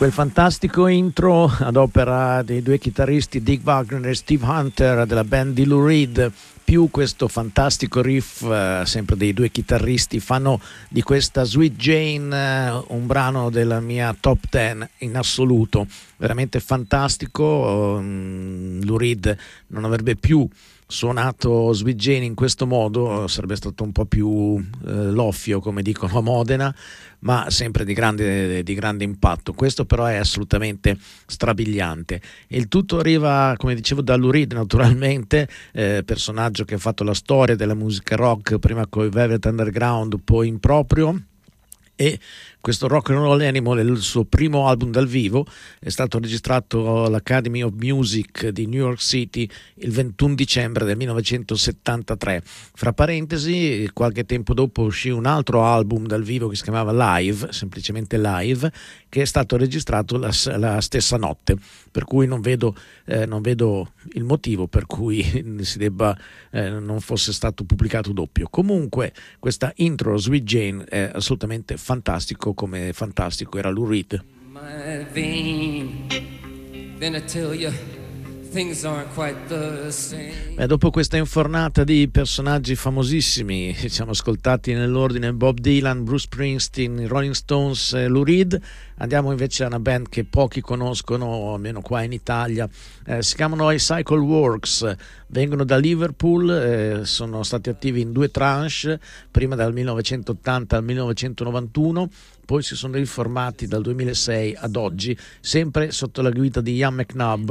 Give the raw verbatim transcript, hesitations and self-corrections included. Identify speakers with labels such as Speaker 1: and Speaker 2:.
Speaker 1: Quel fantastico intro ad opera dei due chitarristi Dick Wagner e Steve Hunter della band di Lou Reed, più questo fantastico riff eh, sempre dei due chitarristi, fanno di questa Sweet Jane eh, un brano della mia top dieci in assoluto, veramente fantastico. um, Lou Reed non avrebbe più suonato Sweet Jane in questo modo, sarebbe stato un po' più eh, loffio, come dicono a Modena, ma sempre di grande, di grande impatto. Questo però è assolutamente strabiliante. Il tutto arriva, come dicevo, da Lou Reed, naturalmente, eh, personaggio che ha fatto la storia della musica rock, prima con i Velvet Underground, poi in proprio. E questo Rock and Roll Animal è il suo primo album dal vivo, è stato registrato all'Academy of Music di New York City il ventuno dicembre del millenovecentosettantatré. Fra parentesi, qualche tempo dopo uscì un altro album dal vivo che si chiamava Live, semplicemente Live, che è stato registrato la, la stessa notte, per cui non vedo, eh, non vedo il motivo per cui si debba, eh, non fosse stato pubblicato doppio. Comunque questa intro Sweet Jane è assolutamente fantastico, come fantastico era Lou Reed.
Speaker 2: My vein, then I tell you, things aren't quite the same.
Speaker 1: Beh, dopo questa infornata di personaggi famosissimi, ci siamo ascoltati nell'ordine Bob Dylan, Bruce Springsteen, Rolling Stones e Lou Reed, andiamo invece a una band che pochi conoscono, almeno qua in Italia. Eh, si chiamano i Cycle Works, vengono da Liverpool, eh, sono stati attivi in due tranche, prima dal millenovecentottanta al millenovecentonovantuno, poi si sono riformati dal duemilasei ad oggi, sempre sotto la guida di Ian McNabb,